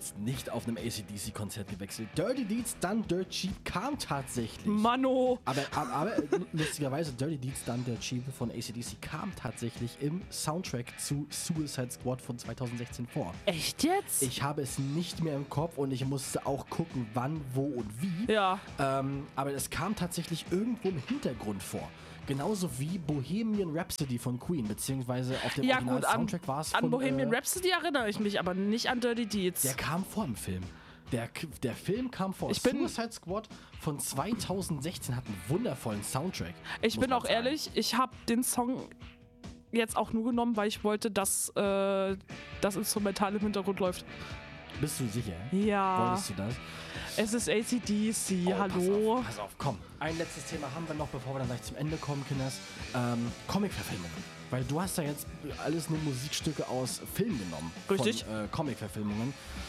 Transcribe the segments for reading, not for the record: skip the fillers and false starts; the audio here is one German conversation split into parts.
Deeds nicht auf einem AC/DC-Konzert gewechselt. Dirty Deeds Done Dirt Cheap kam tatsächlich. Mano. Aber lustigerweise, Dirty Deeds Done Dirt Cheap von AC/DC kam tatsächlich im Soundtrack zu Suicide Squad von 2016 vor. Echt jetzt? Ich habe es nicht mehr im Kopf und ich musste auch gucken, wann, wo und wie. Ja. Aber es kam tatsächlich irgendwo im Hintergrund vor. Genauso wie Bohemian Rhapsody von Queen, beziehungsweise auf dem Original-Soundtrack war es von... An Bohemian Rhapsody erinnere ich mich, aber nicht an Dirty Deeds. Der kam vor im Film. Der Film kam vor. Suicide Squad von 2016 hat einen wundervollen Soundtrack. Ich bin auch ehrlich, ich habe den Song jetzt auch nur genommen, weil ich wollte, dass das Instrumental im Hintergrund läuft. Bist du sicher? Ja. Wolltest du das? Es ist AC/DC, hallo. Pass auf, komm. Ein letztes Thema haben wir noch, bevor wir dann gleich zum Ende kommen, Kinders. Comic-Verfilmungen. Weil du hast ja jetzt alles nur Musikstücke aus Filmen genommen. Richtig. Von Comic-Verfilmungen.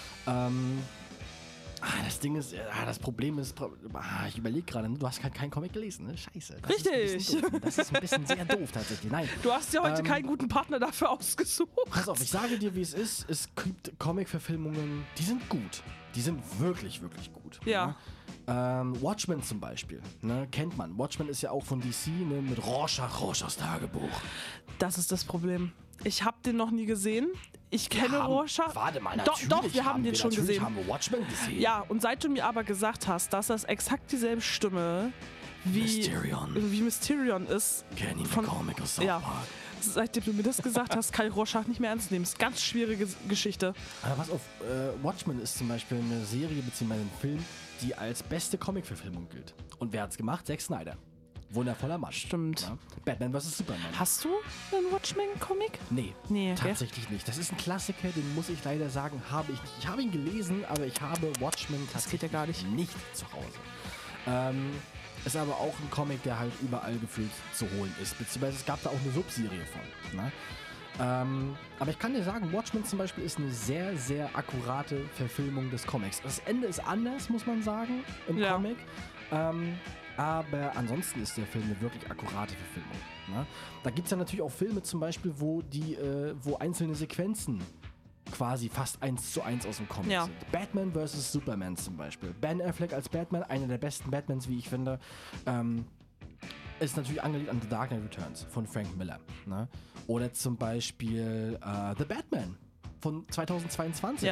Das Ding ist, das Problem ist, ich überlege gerade, du hast halt keinen Comic gelesen, ne? Scheiße. Richtig. Das ist ein bisschen sehr doof tatsächlich. Nein. Du hast ja heute keinen guten Partner dafür ausgesucht. Pass auf, ich sage dir, wie es ist. Es gibt Comic-Verfilmungen, die sind gut. Die sind wirklich, wirklich gut. Ja. Ne? Watchmen zum Beispiel, ne? Kennt man. Watchmen ist ja auch von DC, ne? Mit Rorschachs Tagebuch. Das ist das Problem. Ich habe den noch nie gesehen. Ich kenne Rorschach. Warte mal, natürlich Doch, wir haben den schon gesehen. Haben wir Watchmen gesehen. Ja, und seit du mir aber gesagt hast, dass das exakt dieselbe Stimme wie Mysterion ist. Kenn ihn von Comic aus South Park. Seitdem du mir das gesagt hast, kann ich Rorschach nicht mehr ernst nehmen. Ist eine ganz schwierige Geschichte. Aber was auf Watchmen ist zum Beispiel eine Serie bzw. ein Film, die als beste Comic-Verfilmung gilt. Und wer hat's gemacht? Zack Snyder. Wundervoller Mann. Stimmt. Ja? Batman vs. Superman. Hast du einen Watchmen-Comic? Nee, tatsächlich nicht. Das ist ein Klassiker, den muss ich leider sagen, habe ich nicht. Ich habe ihn gelesen, aber ich habe Watchmen tatsächlich nicht zu Hause. Ist aber auch ein Comic, der halt überall gefühlt zu holen ist. Beziehungsweise es gab da auch eine Subserie von. Ne? Aber ich kann dir sagen, Watchmen zum Beispiel ist eine sehr, sehr akkurate Verfilmung des Comics. Das Ende ist anders, muss man sagen, im Comic. Aber ansonsten ist der Film eine wirklich akkurate Verfilmung. Ne? Da gibt es ja natürlich auch Filme zum Beispiel, wo einzelne Sequenzen quasi fast 1:1 aus dem Comic sind. Batman vs. Superman zum Beispiel. Ben Affleck als Batman, einer der besten Batmans, wie ich finde, ist natürlich angelegt an The Dark Knight Returns von Frank Miller. Ne? Oder zum Beispiel The Batman von 2022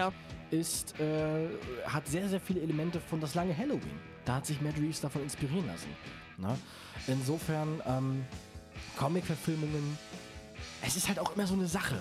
hat sehr, sehr viele Elemente von Das lange Halloween. Da hat sich Matt Reeves davon inspirieren lassen. Ne? Insofern, Comic-Verfilmungen, es ist halt auch immer so eine Sache.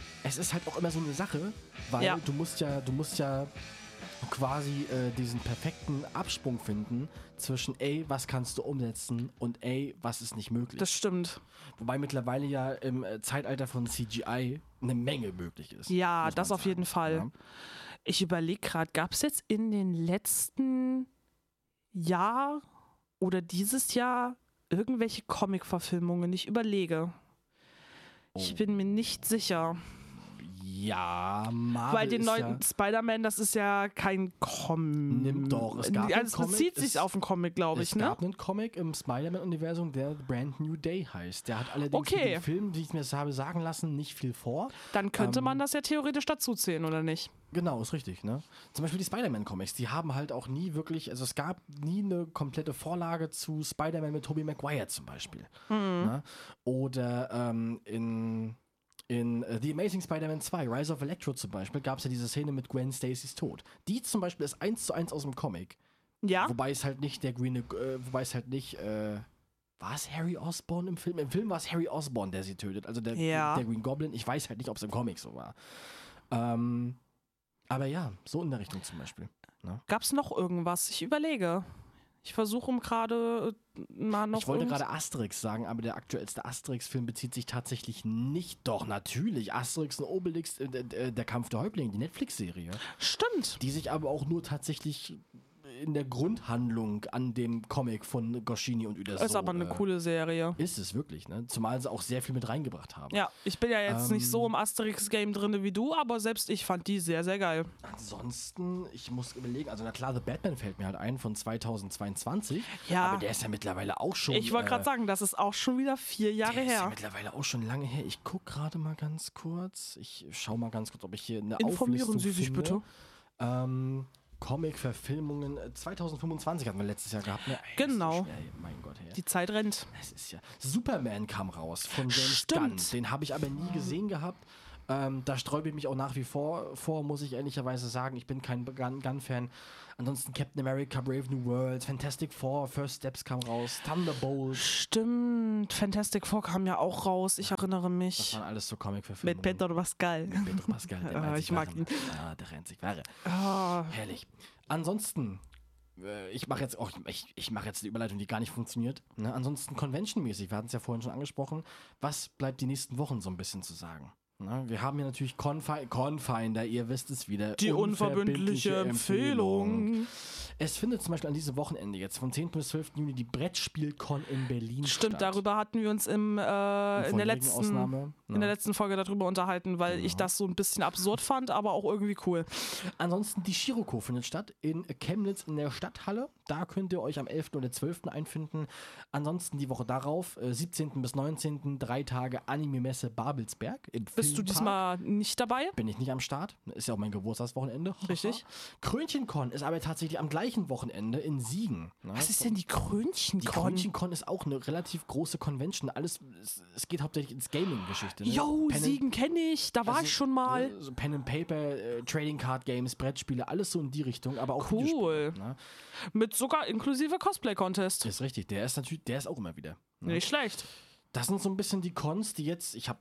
Weil du musst ja quasi diesen perfekten Absprung finden zwischen was kannst du umsetzen und was ist nicht möglich. Das stimmt. Wobei mittlerweile ja im Zeitalter von CGI eine Menge möglich ist. Ja, das auf jeden Fall. Ja. Ich überlege gerade, gab es jetzt in den letzten Jahr oder dieses Jahr irgendwelche Comic-Verfilmungen? Ich überlege. Ich bin mir nicht sicher. Ja, Marvel weil den neuen Spider-Man, das ist ja kein Comic. Nimmt doch. Es gab es bezieht sich auf einen Comic, glaube ich, ne? Es gab einen Comic im Spider-Man-Universum, der Brand New Day heißt. Der hat allerdings mit dem Film, wie ich mir das habe sagen lassen, nicht viel vor. Dann könnte man das ja theoretisch dazu zählen, oder nicht? Genau, ist richtig, ne? Zum Beispiel die Spider-Man-Comics, die haben halt auch nie wirklich, also es gab nie eine komplette Vorlage zu Spider-Man mit Tobey Maguire zum Beispiel. Ne? Oder in The Amazing Spider-Man 2, Rise of Electro zum Beispiel, gab es ja diese Szene mit Gwen Stacys Tod. Die zum Beispiel ist 1:1 aus dem Comic. Ja. Wobei es halt nicht war es Harry Osborn im Film? Im Film war es Harry Osborn, der sie tötet. Also der Green Goblin. Ich weiß halt nicht, ob es im Comic so war. Aber ja, so in der Richtung zum Beispiel. Ne? Gab es noch irgendwas? Ich überlege. Ich versuche gerade mal noch. Ich wollte gerade Asterix sagen, aber der aktuellste Asterix-Film bezieht sich tatsächlich nicht. Doch, natürlich. Asterix und Obelix, der Kampf der Häuptlinge, die Netflix-Serie. Stimmt. Die sich aber auch nur tatsächlich in der Grundhandlung an dem Comic von Goscinny und Uderzo. Ist aber eine coole Serie. Ist es wirklich, ne? Zumal sie auch sehr viel mit reingebracht haben. Ja, ich bin ja jetzt nicht so im Asterix-Game drin wie du, aber selbst ich fand die sehr, sehr geil. Ansonsten, ich muss überlegen, also na klar, The Batman fällt mir halt ein von 2022. Ja. Aber der ist ja mittlerweile auch schon... Ich wollte gerade sagen, das ist auch schon wieder 4 Jahre her. Der ist ja mittlerweile auch schon lange her. Ich gucke gerade mal ganz kurz. Ich schaue mal ganz kurz, ob ich hier eine Informieren Auflistung Sie sich finde. bitte. Comic-Verfilmungen 2025 hatten wir letztes Jahr gehabt. Ne? Genau. So schnell, mein Gott, hey. Die Zeit rennt. Es ist ja. Superman kam raus von James Stimmt. Gunn. Den habe ich aber nie gesehen gehabt. Da sträube ich mich auch nach wie vor, muss ich ehrlicherweise sagen. Ich bin kein Gun-Fan. Ansonsten Captain America, Brave New World, Fantastic Four, First Steps kam raus, Thunderbolt. Stimmt, Fantastic Four kam ja auch raus, ich erinnere mich. Das waren alles so Comic-Verfilmungen. Mit Pedro Pascal. Pedro Pascal, der ich mag ihn. Der einzig wahre. Ah. Herrlich. Ansonsten, ich mache jetzt eine Überleitung, die gar nicht funktioniert. Ne? Ansonsten convention-mäßig, wir hatten es ja vorhin schon angesprochen, was bleibt die nächsten Wochen so ein bisschen zu sagen? Na, wir haben hier natürlich Confinder, ihr wisst es wieder. Die unverbindliche Empfehlung. Es findet zum Beispiel an diesem Wochenende jetzt von 10. bis 12. Juni die Brettspiel-Con in Berlin statt. Stimmt, darüber hatten wir uns in der letzten Folge darüber unterhalten, weil ich das so ein bisschen absurd fand, aber auch irgendwie cool. Ansonsten die Shiroko findet statt in Chemnitz in der Stadthalle. Da könnt ihr euch am 11. oder 12. einfinden. Ansonsten die Woche darauf, 17. bis 19. 3 Tage Anime-Messe Babelsberg im Filmpark. Bist du diesmal nicht dabei? Bin ich nicht am Start. Ist ja auch mein Geburtstagswochenende. Richtig. Krönchencon ist aber tatsächlich am gleichen Wochenende in Siegen. Ne? Was ist denn die Krönchencon? Die Krönchencon ist auch eine relativ große Convention. Es geht hauptsächlich ins Gaming-Geschichte. Ne? Jo, Siegen kenne ich. Da war ich schon mal. Ne, so Pen and Paper, Trading Card Games, Brettspiele, alles so in die Richtung, aber auch cool. Videospiele, ne? Mit sogar inklusive Cosplay-Contest. Ist richtig. Der ist auch immer wieder. Ne? Nicht schlecht. Das sind so ein bisschen die Cons, die jetzt, jetzt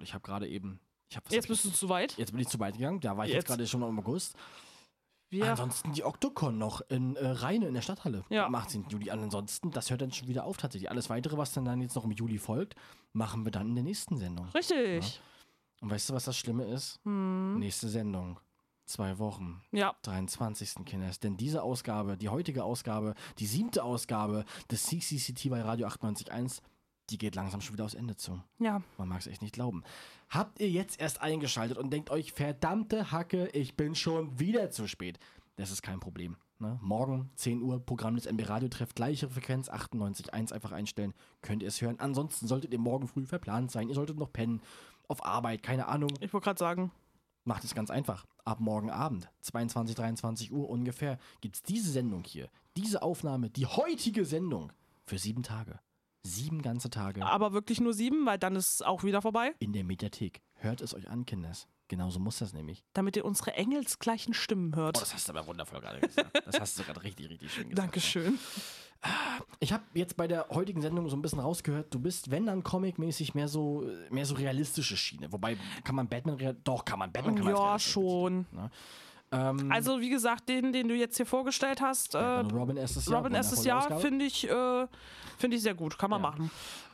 bist du zu weit? Jetzt bin ich zu weit gegangen. Da war ich jetzt gerade schon im August. Ansonsten die Octocon noch in Rheine in der Stadthalle am 18. Juli. Ansonsten, das hört dann schon wieder auf tatsächlich. Alles Weitere, was dann jetzt noch im Juli folgt, machen wir dann in der nächsten Sendung. Richtig. Ja? Und weißt du, was das Schlimme ist? Nächste Sendung. 2 Wochen. Ja. 23. Kinders. Denn diese Ausgabe, die heutige Ausgabe, die 7. Ausgabe des CCCT bei Radio 98.1, die geht langsam schon wieder aufs Ende zu. Ja. Man mag es echt nicht glauben. Habt ihr jetzt erst eingeschaltet und denkt euch, verdammte Hacke, ich bin schon wieder zu spät. Das ist kein Problem. Ne? Morgen, 10 Uhr, Programm des MB Radio trifft gleiche Frequenz, 98.1 einfach einstellen, könnt ihr es hören. Ansonsten solltet ihr morgen früh verplant sein, ihr solltet noch pennen, auf Arbeit, keine Ahnung. Ich wollte gerade sagen. Macht es ganz einfach. Ab morgen Abend, 22, 23 Uhr ungefähr, gibt es diese Sendung hier, diese Aufnahme, die heutige Sendung für 7 Tage. 7 ganze Tage. Aber wirklich nur 7, weil dann ist es auch wieder vorbei. In der Mediathek. Hört es euch an, Kinders. Genauso muss das nämlich. Damit ihr unsere engelsgleichen Stimmen hört. Oh, das hast du aber wundervoll gerade gesagt. Das hast du gerade richtig, richtig schön gesagt. Dankeschön. Ich habe jetzt bei der heutigen Sendung so ein bisschen rausgehört, du bist, wenn dann comic-mäßig mehr so realistische Schiene. Wobei, kann man Batman ja, schon. Ne? Also wie gesagt, den du jetzt hier vorgestellt hast, Robin erstes Jahr finde ich sehr gut. Kann man machen.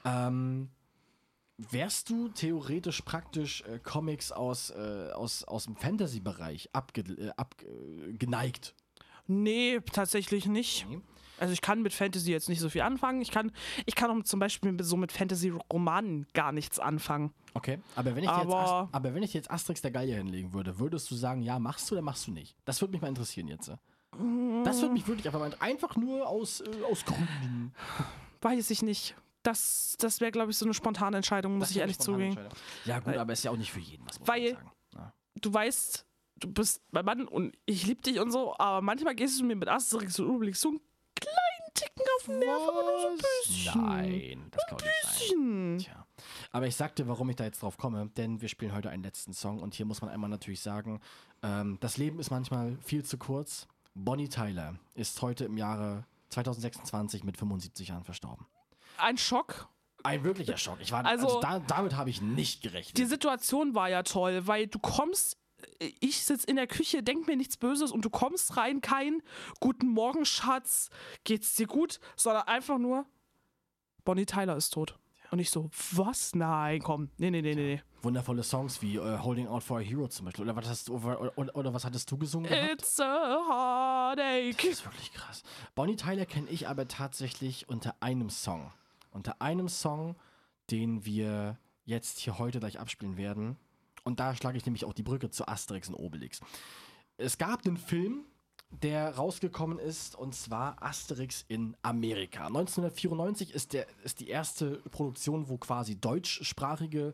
Wärst du theoretisch praktisch Comics aus dem Fantasy-Bereich geneigt? Nee, tatsächlich nicht. Nee. Also ich kann mit Fantasy jetzt nicht so viel anfangen. Ich kann auch zum Beispiel mit Fantasy-Romanen gar nichts anfangen. Okay, aber wenn ich jetzt Asterix der Gallier hinlegen würde, würdest du sagen, ja, machst du oder machst du nicht? Das würde mich mal interessieren jetzt. Das würde mich wirklich einfach nur aus Gründen. Weiß ich nicht. Das wäre, glaube ich, so eine spontane Entscheidung, muss ich ehrlich zugeben. Ja gut, aber ist ja auch nicht für jeden, was muss man sagen. Ja. Du weißt, du bist mein Mann und ich liebe dich und so, aber manchmal gehst du mir mit Asterix und Obelix so einen kleinen Ticken auf den Nerv, aber nur so ein bisschen. Nein, das kann nicht sein. Tja. Aber ich sag dir, warum ich da jetzt drauf komme, denn wir spielen heute einen letzten Song und hier muss man einmal natürlich sagen, das Leben ist manchmal viel zu kurz. Bonnie Tyler ist heute im Jahre 2026 mit 75 Jahren verstorben. Ein Schock. Ein wirklicher Schock. Damit habe ich nicht gerechnet. Die Situation war ja toll, weil du kommst, ich sitze in der Küche, denk mir nichts Böses und du kommst rein, kein Guten Morgen, Schatz, geht's dir gut, sondern einfach nur, Bonnie Tyler ist tot. Ja. Und ich so, was? Nein, komm, nee. Wundervolle Songs wie Holding Out for a Hero zum Beispiel. Oder was hattest du gesungen gehabt? It's a heartache. Das ist wirklich krass. Bonnie Tyler kenne ich aber tatsächlich unter einem Song. Unter einem Song, den wir jetzt hier heute gleich abspielen werden. Und da schlage ich nämlich auch die Brücke zu Asterix und Obelix. Es gab einen Film, der rausgekommen ist, und zwar Asterix in Amerika. 1994 ist die erste Produktion, wo quasi deutschsprachige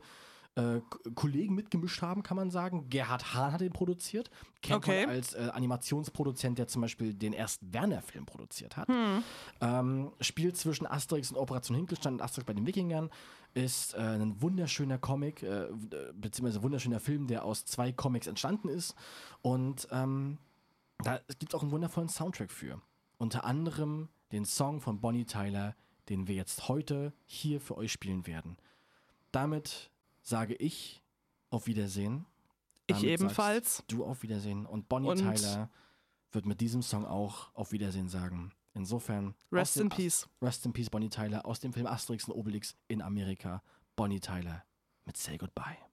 Kollegen mitgemischt haben, kann man sagen. Gerhard Hahn hat den produziert. Kennt man als Animationsproduzent, der zum Beispiel den ersten Werner-Film produziert hat. Spielt zwischen Asterix und Operation Hinkelstein und Asterix bei den Wikingern. Ist ein wunderschöner Comic, beziehungsweise wunderschöner Film, der aus 2 Comics entstanden ist. Und da gibt es auch einen wundervollen Soundtrack für. Unter anderem den Song von Bonnie Tyler, den wir jetzt heute hier für euch spielen werden. Damit sage ich auf Wiedersehen. Ich ebenfalls. Du auf Wiedersehen. Und Bonnie Tyler wird mit diesem Song auch auf Wiedersehen sagen. Insofern. Rest in Peace. Rest in Peace, Bonnie Tyler. Aus dem Film Asterix und Obelix in Amerika. Bonnie Tyler mit Say Goodbye.